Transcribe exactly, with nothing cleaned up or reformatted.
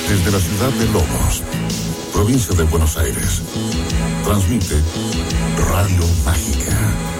Desde la ciudad de Lobos, provincia de Buenos Aires, transmite Radio Mágica.